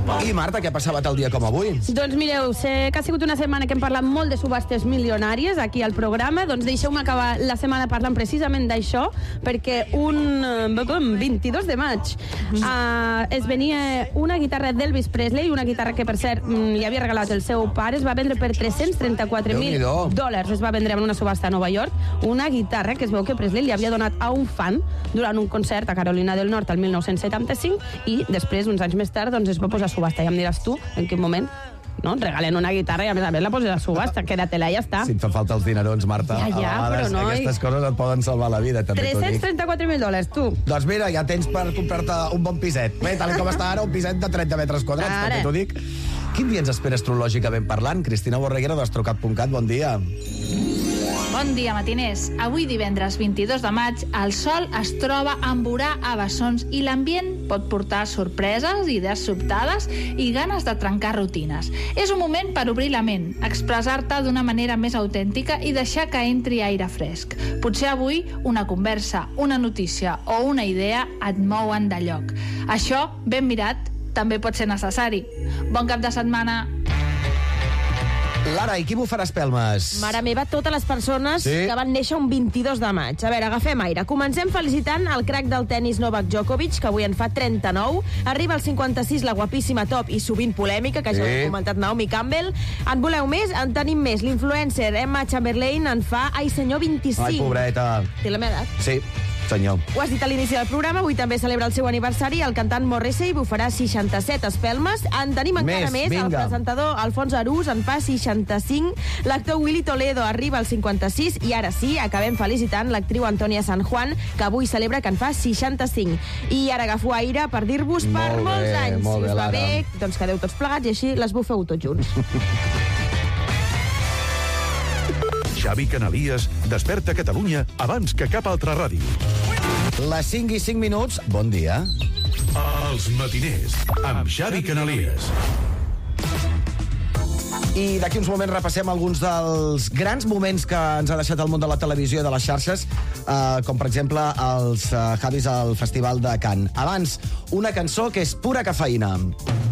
I Marta, què ha passat el dia com avui? Doncs mireu, sé que ha sigut una setmana que hem parlat molt de subhastes milionàries aquí al programa, doncs deixeu-me acabar la setmana parlant precisament d'això, perquè un 22 de maig es venia una guitarra d'Elvis Presley, una guitarra que per cert li havia regalat el seu pare, es va vendre per $334,000, es va vendre en una subhasta a Nova York, una guitarra que es veu que Presley li havia donat a un fan durant un concert a Carolina del Nord el 1975 i després, uns anys més tard, doncs es va posar a subhasta. Ja em diràs tu en quin moment regalen una guitarra i a més la poses a subhasta, queda-te-la i ja està. Si et fan falta els dinerons, Marta, ja, a vegades però no, aquestes coses et poden salvar la vida, també t'ho dic. $334,000, tu. Doncs mira, ja tens per comprar-te un bon piset. Bé, tal com està ara, un piset de 30 metres quadrats, també t'ho dic. Quin dia ens espera astrològicament parlant? Cristina Borreguera, d'Astrocat.cat, bon dia. Bon dia, matiners. Avui, divendres 22 de maig, el sol es troba amb Urà a bessons i l'ambient pot portar sorpreses, idees sobtades i ganes de trencar rutines. És un moment per obrir la ment, expressar-te d'una manera més autèntica i deixar que entri aire fresc. Potser avui una conversa, una notícia o una idea et mouen de lloc. Això, ben mirat, també pot ser necessari. Bon cap de setmana. Lara, i qui bufarà espelmes? Mare meva, totes les persones que van néixer un 22 de maig. A veure, agafem aire. Comencem felicitant el crac del tennis Novak Djokovic, que avui en fa 39. Arriba al 56 la guapíssima top i sovint polèmica, que ja ho he comentat, Naomi Campbell. En voleu més? En tenim més. L'influencer Emma Chamberlain en fa, ai senyor, 25. Ai, pobreta. Té la meva edat. Sí, senyor. Ho has dit a l'inici del programa, avui també celebra el seu aniversari. El cantant Morrissey bufarà 67 espelmes. En tenim encara més. El presentador Alfons Arús en fa 65. L'actor Willy Toledo arriba al 56. I ara sí, acabem felicitant l'actriu Antònia San Juan, que avui celebra que en fa 65. I ara agafo aire per dir-vos per molts anys. Si us va bé, doncs quedeu tots plegats i així les bufeu tots junts. Xavi Canalies desperta Catalunya abans que cap altra ràdio. Les 5 i 5 minuts, bon dia. Els matiners, amb Xavi Canalies. I d'aquí uns moments repassem alguns dels grans moments que ens ha deixat el món de la televisió i de les xarxes, com per exemple els Javis al Festival de Cannes. Abans, una cançó que és pura cafeïna.